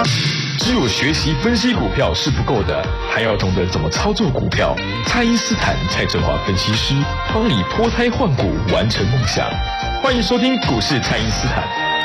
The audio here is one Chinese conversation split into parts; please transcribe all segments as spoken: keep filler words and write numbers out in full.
只有学习分析股票是不够的，还要懂得怎么操作股票。蔡因斯坦蔡振华分析师帮你脱胎换骨，完成梦想。欢迎收听股市蔡因斯坦。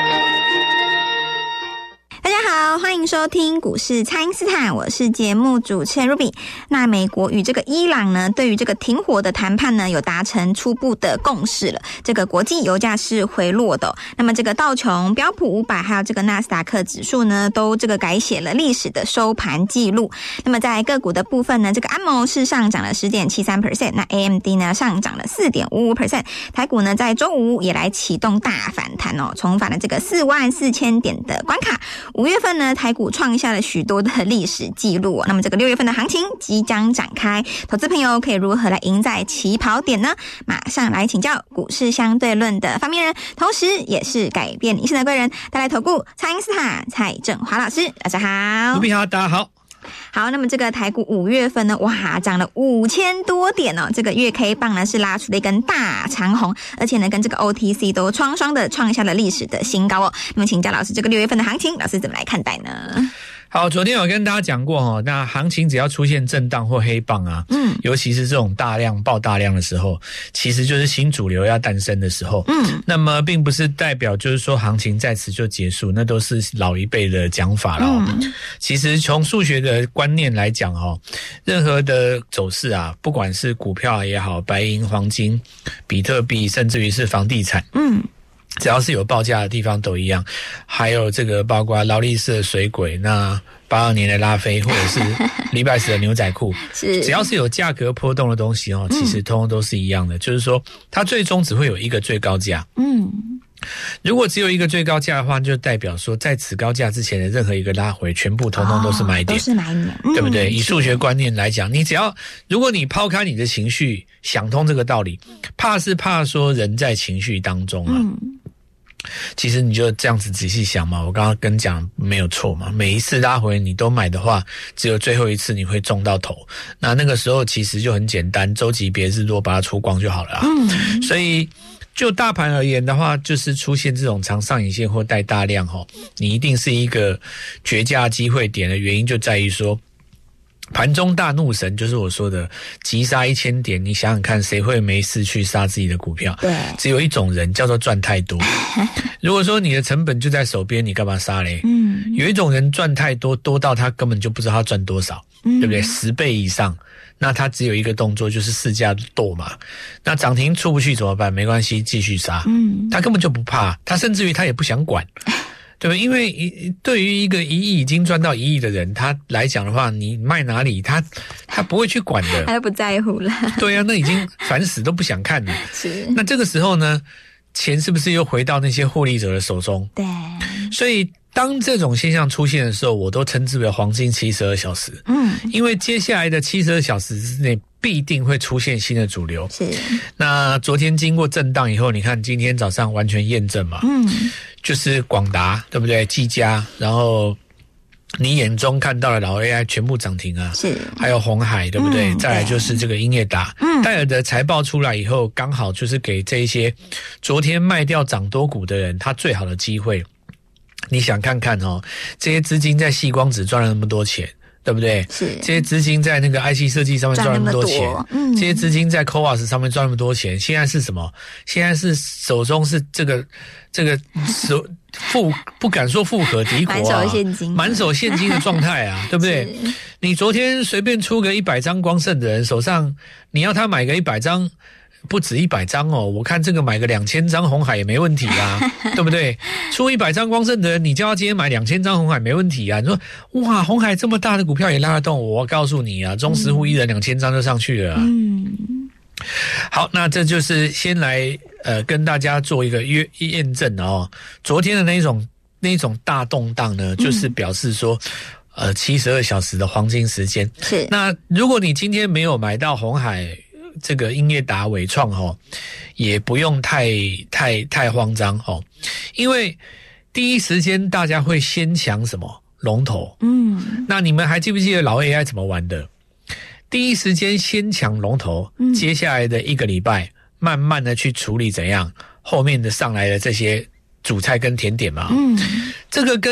大家好，欢迎收听股市蔡因斯坦，我是节目主持人 Ruby。那美国与这个伊朗呢，对于这个停火的谈判呢，有达成初步的共识了。这个国际油价是回落的、哦，那么这个道琼、标普五百还有这个纳斯达克指数呢，都这个改写了历史的收盘记录。那么在个股的部分呢，这个安谋是上涨了 百分之十点七三， 那 A M D 呢上涨了 百分之四点五五， 台股呢在周五也来启动大反弹哦，重返了这个四万四千点的关卡。五月份呢，台股创下了许多的历史记录、哦、那么这个六月份的行情即将展开，投资朋友可以如何来赢在起跑点呢？马上来请教股市相对论的发明人，同时也是改变你一生的贵人，带来投顾蔡因斯坦蔡振华老师，大家好。 卢比好，大家好。 好，那么这个台股五月份呢，哇，涨了五千多点哦，这个月 K 棒呢是拉出了一根大长红，而且呢跟这个 O T C 都双双的创下了历史的新高哦。那么请教老师，这个六月份的行情，老师怎么来看待呢？ 好，昨天有跟大家讲过哦，那行情只要出现震荡或黑棒啊，嗯，尤其是这种大量爆大量的时候，其实就是新主流要诞生的时候，嗯，那么并不是代表就是说行情在此就结束，那都是老一辈的讲法了、哦嗯。其实从数学的观念来讲哦，任何的走势啊，不管是股票也好，白银、黄金、比特币，甚至于是房地产，嗯。只要是有报价的地方都一样，还有这个包括劳力士的水鬼，那八二年的拉菲，或者是礼拜十的牛仔裤，是只要是有价格波动的东西哦，其实通通都是一样的，嗯、就是说它最终只会有一个最高价。嗯。如果只有一个最高价的话，就代表说在此高价之前的任何一个拉回，全部通通都是买点，哦、都是买点、嗯，对不对？以数学观念来讲，你只要如果你抛开你的情绪，想通这个道理，怕是怕说人在情绪当中啊。嗯，其实你就这样子仔细想嘛，我刚刚跟讲没有错嘛，每一次拉回你都买的话，只有最后一次你会中到头，那那个时候其实就很简单，周级别日落把它出光就好了啊。嗯，所以就大盘而言的话，就是出现这种长上影线或带大量齁，你一定是一个绝佳机会点的原因就在于说，盘中大怒神就是我说的急杀一千点，你想想看，谁会没事去杀自己的股票？对，只有一种人叫做赚太多。如果说你的成本就在手边，你干嘛杀嘞？嗯，有一种人赚太多，多到他根本就不知道他赚多少，嗯、对不对？十倍以上。那他只有一个动作，就是市价剁嘛。那涨停出不去怎么办？没关系，继续杀。嗯，他根本就不怕，他甚至于他也不想管，对吧？因为对于一个一亿已经赚到一亿的人，他来讲的话，你卖哪里，他他不会去管的， 他不在乎了。 对啊，那已经烦死都不想看了。是。那这个时候呢，钱是不是又回到那些获利者的手中？对。所以当这种现象出现的时候，我都称之为黄金七十二小时。嗯，因为接下来的七十二小时之内必定会出现新的主流。是。那昨天经过震荡以后，你看今天早上完全验证嘛。嗯。就是广达，对不对？技嘉，然后你眼中看到的老 A I 全部涨停啊。是。还有鸿海，对不对？嗯、再来就是这个英业达。嗯。戴尔的财报出来以后，刚好就是给这一些昨天卖掉涨多股的人，他最好的机会。你想看看哦，这些资金在矽光子赚了那么多钱，对不对？是。这些资金在那个 I C 设计上面赚了那么多钱，多嗯，这些资金在 C O A S 上面赚那么多钱，现在是什么？现在是手中是这个这个手富不敢说富可敌国啊，满手现金，满手现金的状态啊，对不对？你昨天随便出个一百张光盛的人手上，你要他买个一百张。不止一百张哦，我看这个买个两千张鸿海也没问题啊，对不对？出一百张光盛的人，你叫他今天买两千张鸿海没问题啊。你说哇，鸿海这么大的股票也拉得动，我告诉你啊，中实户一人两千张就上去了、啊。嗯，好，那这就是先来呃跟大家做一个约验证哦。昨天的那种那种大动荡呢，就是表示说。呃，七十二小时的黄金时间是。那如果你今天没有买到鸿海这个英业达、伟创哦，也不用太太太慌张哦，因为第一时间大家会先抢什么龙头？嗯，那你们还记不记得老 A I 怎么玩的？第一时间先抢龙头，嗯、接下来的一个礼拜，慢慢的去处理怎样后面的上来的这些主菜跟甜点嘛。嗯，这个跟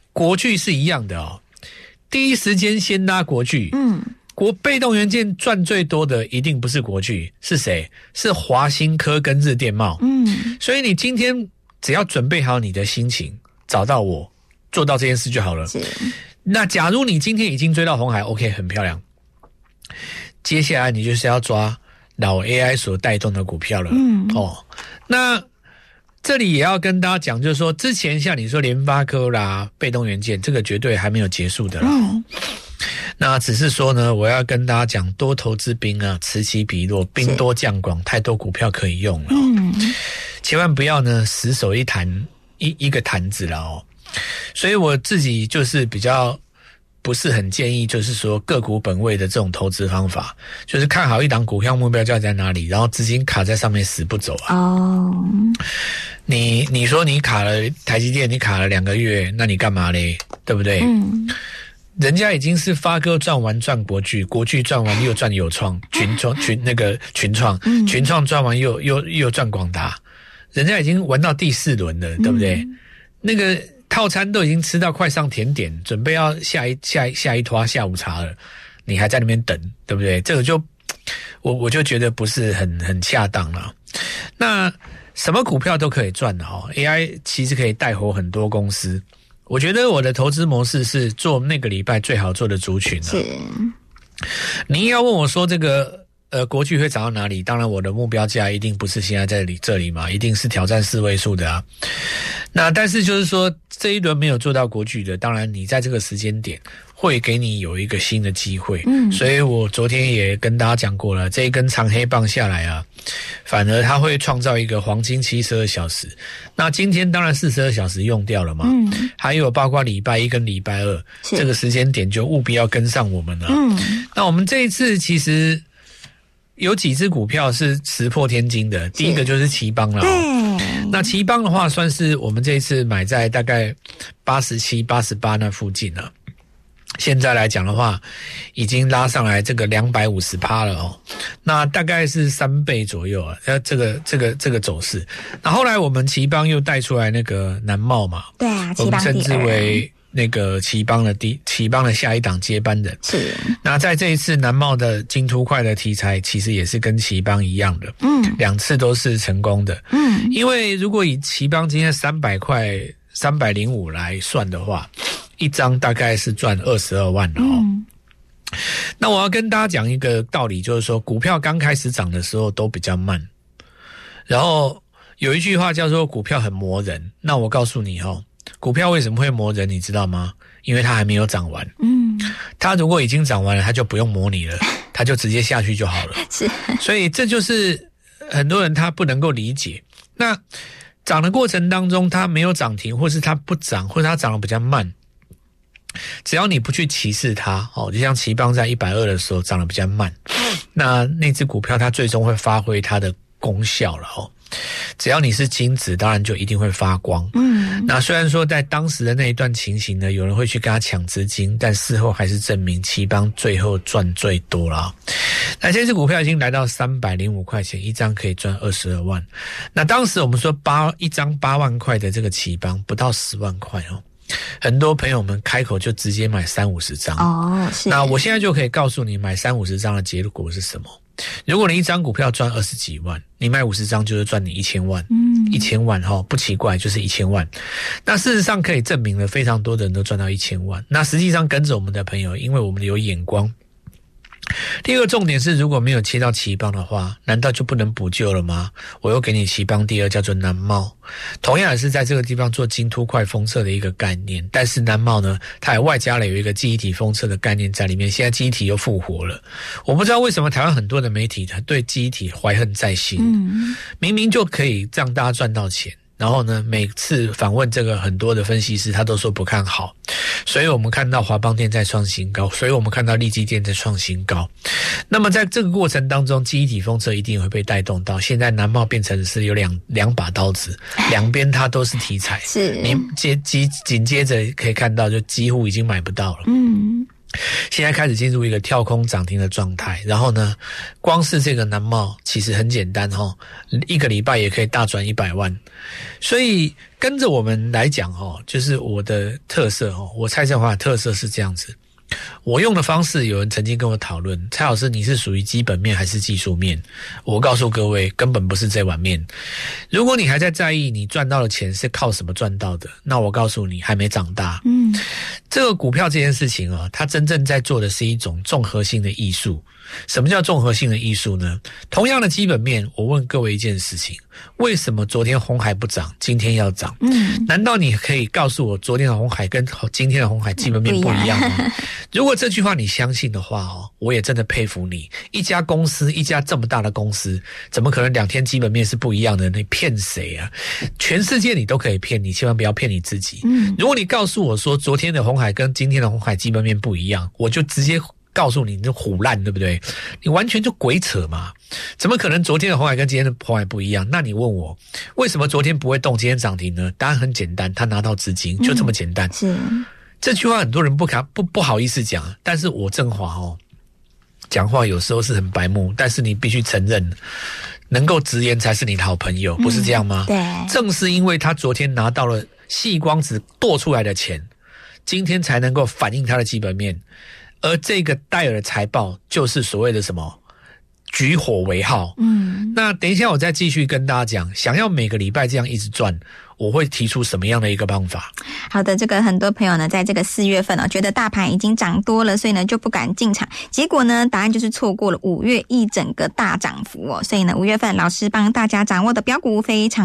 国巨是一样的哦，第一时间先拉国巨， 嗯， 国被动元件赚最多的一定不是国巨，是谁？是华新科跟日电茂， 嗯， 所以你今天只要准备好你的心情，找到我，做到这件事就好了。 是。 那假如你今天已经追到鸿海 ，OK， 很漂亮。接下来你就是要抓老 A I 所带动的股票了。嗯，哦，那这里也要跟大家讲，就是说之前像你说联发科啦、被动元件，这个绝对还没有结束的啦。嗯，那只是说呢，我要跟大家讲，多投资兵啊，此起彼落，兵多将广，太多股票可以用了。嗯，千万不要呢死守一坛一一个坛子了哦。所以我自己就是比较不是很建议，就是说个股本位的这种投资方法，就是看好一档股票目标价在哪里，然后资金卡在上面死不走啊。哦，你你说你卡了台积电，你卡了两个月，那你干嘛嘞？对不对？嗯，人家已经是发哥赚完赚国巨，国巨赚完又赚友创，群创群那个群创，群创赚完又又又赚广达，人家已经玩到第四轮了，对不对？嗯，那个套餐都已经吃到快上甜点，准备要下一下一下一拖下午茶了，你还在那边等，对不对？这个就我我就觉得不是很很恰当了。那什么股票都可以赚的哈 ，A I 其实可以带活很多公司。我觉得我的投资模式是做那个礼拜最好做的族群了。是，你要问我说这个呃国巨会涨到哪里？当然我的目标价一定不是现在在里这里嘛，一定是挑战四位数的啊。那但是就是说这一轮没有做到国巨的，当然你在这个时间点会给你有一个新的机会。嗯，所以我昨天也跟大家讲过了，这一根长黑棒下来啊，反而它会创造一个黄金七十二小时。那今天当然四十二小时用掉了嘛，嗯，还有包括礼拜一跟礼拜二这个时间点就务必要跟上我们了。嗯，那我们这一次其实有几只股票是石破天惊的，第一个就是奇邦了。嗯，那奇邦的话算是我们这一次买在大概八十七、八十八那附近了。现在来讲的话，已经拉上来这个 两百五十趴 了哦，那大概是三倍左右啊，这个这个这个走势。那后来我们奇邦又带出来那个南茂嘛， 对啊， 我们称之为那个奇邦的第奇邦的下一档接班人。是。那在这一次南茂的金凸块的题材，其实也是跟奇邦一样的，嗯，两次都是成功的，嗯，因为如果以奇邦今天三百块、三百零五来算的话，一张大概是赚二十二万了哦。嗯，那我要跟大家讲一个道理，就是说股票刚开始涨的时候都比较慢，然后有一句话叫做股票很磨人。那我告诉你哦，股票为什么会磨人，你知道吗？因为它还没有涨完。嗯，它如果已经涨完了，它就不用磨你了，它就直接下去就好了。是，所以这就是很多人他不能够理解。那涨的过程当中，它没有涨停，或是它不涨，或者它涨得比较慢，只要你不去歧视它，哦，就像奇邦在一百二的时候涨得比较慢，那那只股票它最终会发挥它的功效了哦。只要你是金子，当然就一定会发光。嗯，那虽然说在当时的那一段情形呢，有人会去跟他抢资金，但事后还是证明奇邦最后赚最多了。那这只股票已经来到三百零五块钱一张，可以赚二十二万。那当时我们说八一张八万块的这个奇邦不到十万块哦。很多朋友们开口就直接买三五十张哦，是。那我现在就可以告诉你，买三五十张的结果是什么？如果你一张股票赚二十几万，你买五十张就是赚你一千万，嗯，一千万哈，不奇怪，就是一千万。那事实上可以证明了，非常多的人都赚到一千万。那实际上跟着我们的朋友，因为我们有眼光。第二个重点是，如果没有切到奇邦的话，难道就不能补救了吗？我又给你奇邦第二，叫做南茂，同样也是在这个地方做金凸块封测的一个概念，但是南茂呢，它也外加了有一个记忆体封测的概念在里面，现在记忆体又复活了。我不知道为什么台湾很多的媒体对记忆体怀恨在心，嗯，明明就可以让大家赚到钱，然后呢，每次访问这个很多的分析师，他都说不看好，所以我们看到华邦电在创新高，所以我们看到力积电在创新高。那么在这个过程当中，记忆体封测一定会被带动到。现在南茂变成是有两两把刀子，两边它都是题材，是你接接紧接着可以看到，就几乎已经买不到了。嗯。 现在开始进入一个跳空涨停的状态，然后呢，光是这个南茂其实很简单齁，一个礼拜也可以大赚一百万。所以跟着我们来讲齁，就是我的特色齁，我蔡振华的特色是这样子。我用的方式，有人曾经跟我讨论，蔡老师你是属于基本面还是技术面？我告诉各位，根本不是这碗面。如果你还在在意你赚到的钱是靠什么赚到的，那我告诉你，还没长大。嗯，这个股票这件事情啊，它真正在做的是一种综合性的艺术。什么叫综合性的艺术呢？同样的基本面，我问各位一件事情：为什么昨天鸿海不涨，今天要涨？嗯，难道你可以告诉我，昨天的鸿海跟今天的鸿海基本面不一样吗？如果这句话你相信的话哦，我也真的佩服你。一家公司，一家这么大的公司，怎么可能两天基本面是不一样的？你骗谁啊？全世界你都可以骗，你千万不要骗你自己。嗯，如果你告诉我说昨天的鸿海跟今天的鸿海基本面不一样，我就直接告诉你，你就唬烂，对不对？你完全就鬼扯嘛！怎么可能昨天的鸿海跟今天的鸿海不一样？那你问我，为什么昨天不会动，今天涨停呢？答案很简单，他拿到资金，就这么简单。嗯、是这句话很多人不敢不不好意思讲，但是我振华哦，讲话有时候是很白目，但是你必须承认，能够直言才是你的好朋友，不是这样吗？嗯、对，正是因为他昨天拿到了矽光子剁出来的钱，今天才能够反映他的基本面。而这个戴尔的财报就是所谓的什么举火为号。嗯，那等一下我再继续跟大家讲，想要每个礼拜这样一直赚，我会提出什么样的一个方法？ 好的，这个很多朋友呢，在这个四月份哦，觉得大盘已经涨多了，所以呢就不敢进场。结果呢，答案就是错过了五月一整个大涨幅哦。所以呢，五月份老师帮大家掌握的标股非常